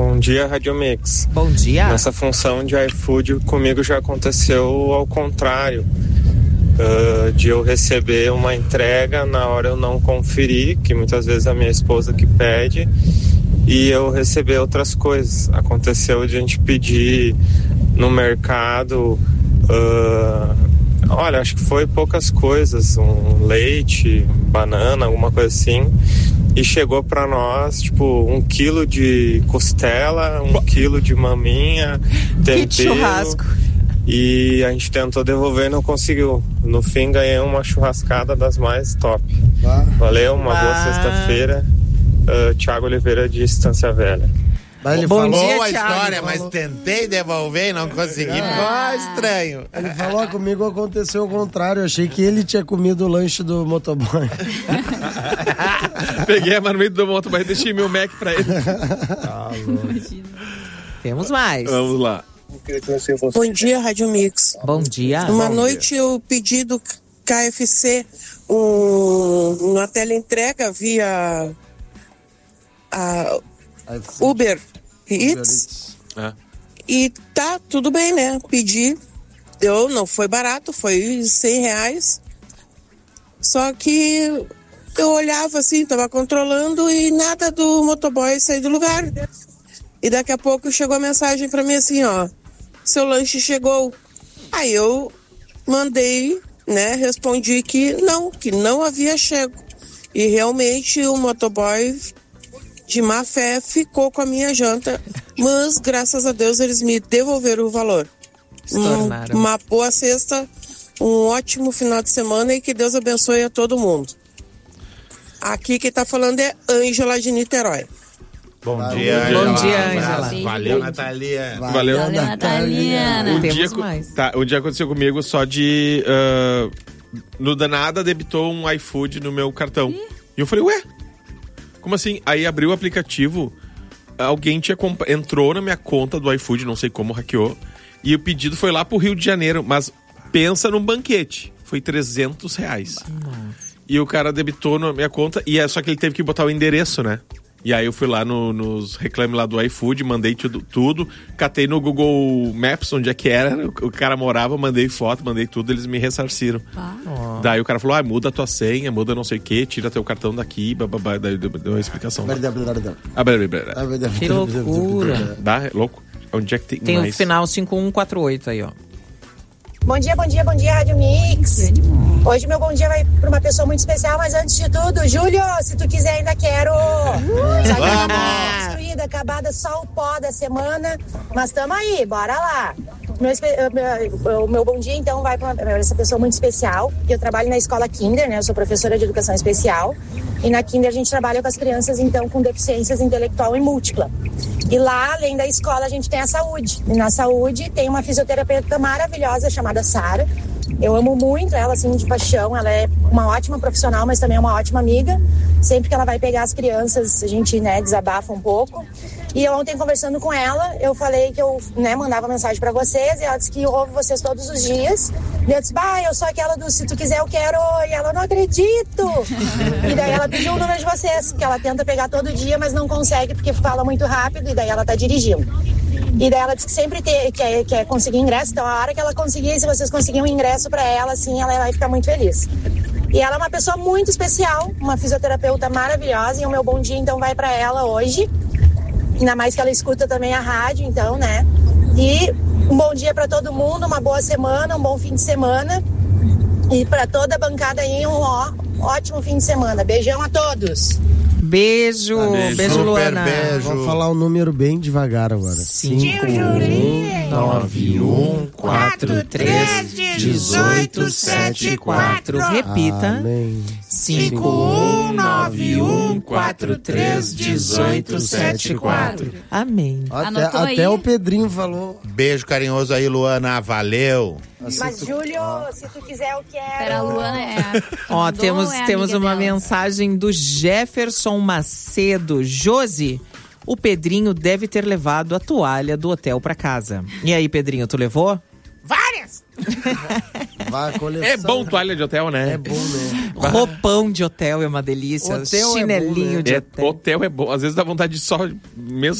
Bom dia, Rádio Mix. Bom dia. Nessa função de iFood, comigo já aconteceu ao contrário. De eu receber uma entrega, na hora eu não conferir, que muitas vezes é a minha esposa que pede, e eu receber outras coisas. Aconteceu de a gente pedir no mercado, olha, acho que foi poucas coisas, um leite, banana, alguma coisa assim, e chegou pra nós, tipo, 1 quilo de costela, 1 quilo de maminha, tempero. Que churrasco. E a gente tentou devolver e não conseguiu. No fim, ganhei uma churrascada das mais top. Valeu, uma boa sexta-feira. Thiago Oliveira, de Estância Velha. Ele Bom falou dia, a história, Thiago. mas tentei devolver e não consegui. Ficou estranho. Ele falou, comigo aconteceu o contrário. Eu achei que ele tinha comido o lanche do motoboy. Peguei a marmita do motoboy e deixei meu Mac pra ele. Temos mais. Vamos lá. Bom dia, Rádio Mix. Bom dia. Uma noite eu pedi do KFC uma teleentrega via a Uber Eats. E tá tudo bem, né? Pedi, não foi barato, foi R$100. Só que eu olhava assim, tava controlando e nada do motoboy sair do lugar. E daqui a pouco chegou a mensagem pra mim assim, ó, seu lanche chegou. Aí eu mandei, né, respondi que não havia chego. E realmente o motoboy de má fé ficou com a minha janta, mas graças a Deus eles me devolveram o valor. Uma boa sexta, um ótimo final de semana e que Deus abençoe a todo mundo. Aqui quem tá falando é Ângela de Niterói. Bom dia, Bom dia, Ângela. Valeu, Natalia. Valeu, Nataliana. Temos mais. Um dia aconteceu comigo só de... no danada debitou um iFood no meu cartão. E eu falei, ué? Como assim? Aí abriu o aplicativo, alguém entrou na minha conta do iFood, não sei como, hackeou, e o pedido foi lá pro Rio de Janeiro, mas pensa num banquete, foi R$300. E o cara debitou na minha conta, só que ele teve que botar o endereço, né? E aí eu fui lá nos reclames lá do iFood, mandei tudo, catei no Google Maps onde é que era, o cara morava, mandei foto, mandei tudo, eles me ressarciram. Daí o cara falou, muda a tua senha, muda não sei o que, tira teu cartão daqui, bababá, daí deu uma explicação. Que loucura. Dá, é louco. Onde é que tem mais? O final 5148 aí, ó. Bom dia, Rádio Mix. Hoje meu bom dia vai para uma pessoa muito especial, mas antes de tudo, Júlio, se tu quiser ainda quero. Vamos! Destruída, acabada, só o pó da semana, mas tamo aí, bora lá. O meu bom dia, então, vai para essa pessoa muito especial. Eu trabalho na escola Kinder, né? Eu sou professora de educação especial. E na Kinder a gente trabalha com as crianças, então, com deficiências intelectual e múltipla. E lá, além da escola, a gente tem a saúde. E na saúde tem uma fisioterapeuta maravilhosa chamada Sara. Eu amo muito ela, assim, de paixão. Ela é uma ótima profissional, mas também é uma ótima amiga. Sempre que ela vai pegar as crianças, a gente, né, desabafa um pouco. E ontem, conversando com ela, eu falei que eu, né, mandava mensagem pra vocês. E ela disse que ouve vocês todos os dias. E eu disse, eu sou aquela do se tu quiser eu quero. E ela, não acredito. E daí ela pediu o número de vocês, que ela tenta pegar todo dia, mas não consegue porque fala muito rápido. E daí ela tá dirigindo. E daí ela disse que sempre quer conseguir ingresso. Então a hora que ela conseguir, se vocês conseguirem um ingresso pra ela, assim, ela vai ficar muito feliz. E ela é uma pessoa muito especial, uma fisioterapeuta maravilhosa. E o meu bom dia, então, vai pra ela hoje. Ainda mais que ela escuta também a rádio, então, né? E um bom dia pra todo mundo, uma boa semana, um bom fim de semana. E pra toda a bancada aí, um ótimo fim de semana. Beijão a todos. Beijo, beijo, Luana. Beijo. Vou falar o número bem devagar agora. 5191431874. Repita. 5191431874. Amém. Até o Pedrinho falou. Beijo carinhoso aí, Luana. Valeu. Mas, Júlio, se tu quiser, eu quero. Pera, a Luana temos uma mensagem do Jefferson Macedo. Josi, o Pedrinho deve ter levado a toalha do hotel pra casa. E aí, Pedrinho, tu levou? Várias! É bom toalha de hotel, né? É bom, né? Roupão de hotel é uma delícia. Hotel chinelinho é bom, né? de hotel. Hotel é bom. Às vezes dá vontade de só mesmo